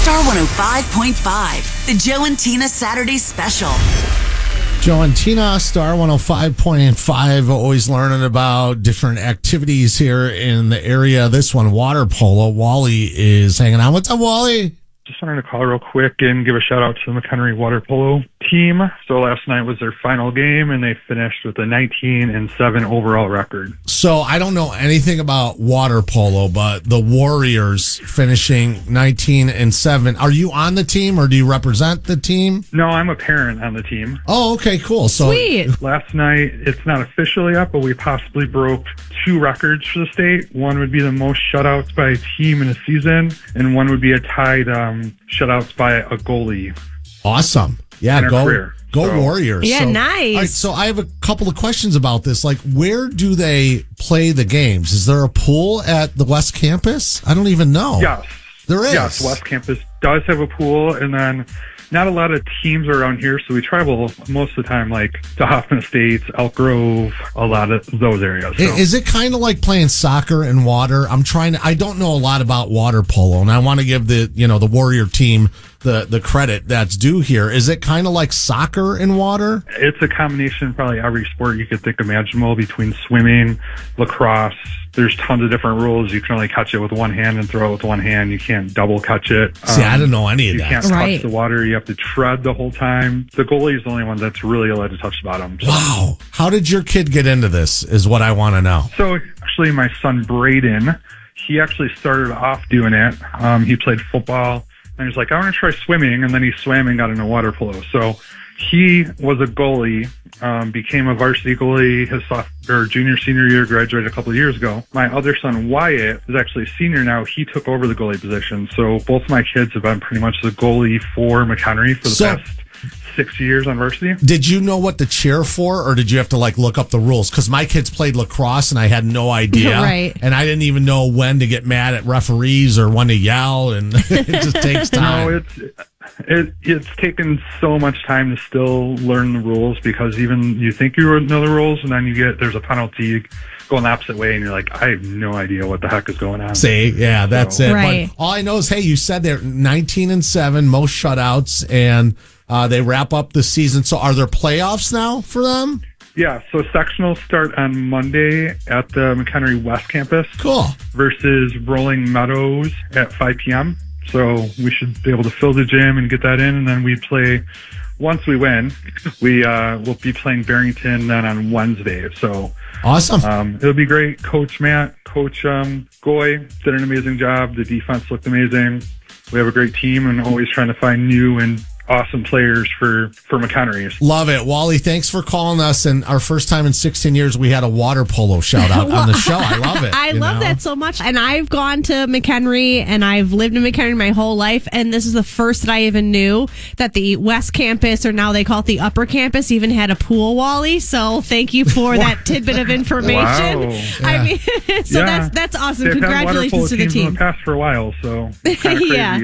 Star 105.5, the Joe and Tina Saturday Special. Joe and Tina, Star 105.5, always learning about different activities here in the area. This one, water polo. Wally is hanging out. What's up, Wally? Just wanted to call real quick and give a shout out to the McHenry water polo team. So last night was their final game, and they finished with a 19-7 overall record. So I don't know anything about water polo, but the Warriors finishing 19-7. Are you on the team, or do you represent the team? No, I'm a parent on the team. Oh, okay, cool. So Sweet. Last night, it's not official yet, but we possibly broke 2 records for the state. One would be the most shutouts by a team in a season, and one would be a tied shutouts by a goalie. Awesome. Yeah, in our career. Go So- Warriors. Yeah, nice. All right, so I have a couple of questions about this. Like, where do they play the games? Is there a pool at the West Campus? I don't even know. Yes. There is. Yes, West Campus does have a pool, and then not a lot of teams are around here, so we travel most of the time, like to Hoffman Estates, Elk Grove, a lot of those areas. So. Is it kind of like playing soccer in water? I don't know a lot about water polo, and I want to give the Warrior team the credit that's due here. Is it kind of like soccer in water? It's a combination of probably every sport you could think imaginable between swimming, lacrosse. There's tons of different rules. You can only catch it with one hand and throw it with one hand. You can't double catch it. See, I don't know any of You that. can't Right. touch the water. You have to tread the whole time. The goalie is the only one that's really allowed to touch the bottom. So. Wow. How did your kid get into this is what I want to know. So actually, my son Braden, he actually started off doing it. He played football, and he's like, I want to try swimming, and then he swam and got into water polo. So he was a goalie, became a varsity goalie his junior, senior year, graduated a couple of years ago. My other son Wyatt is actually a senior now. He took over the goalie position. So both my kids have been pretty much the goalie for McHenry for the past 6 years on varsity. Did you know what to cheer for, or did you have to look up the rules? Because my kids played lacrosse and I had no idea. Right. And I didn't even know when to get mad at referees or when to yell, and it just takes time. No, it's taken so much time to still learn the rules, because even you think you know the rules, and then there's a penalty going the opposite way, and you're like, I have no idea what the heck is going on. See, yeah, that's it. Right. But all I know is, hey, you said they're 19-7, most shutouts, and they wrap up the season. So are there playoffs now for them? Yeah, so sectionals start on Monday at the McHenry West Campus. Cool. Versus Rolling Meadows at 5 p.m. So we should be able to fill the gym and get that in, and then we play. Once we win, we'll be playing Barrington then on Wednesday. So awesome. It'll be great. Coach Matt, Coach Goy did an amazing job. The defense looked amazing. We have a great team, and always trying to find new and awesome players for McHenry. Love it. Wally, thanks for calling us. And our first time in 16 years, we had a water polo shout out on the show. I love it. I love that so much. And I've gone to McHenry, and I've lived in McHenry my whole life. And this is the first that I even knew that the West Campus, or now they call it the Upper Campus, even had a pool, Wally. So thank you for that tidbit of information. Wow. I mean, so that's awesome. They've had water polo Congratulations to the teams in team. the past for a while, so it's kind of crazy. Yeah.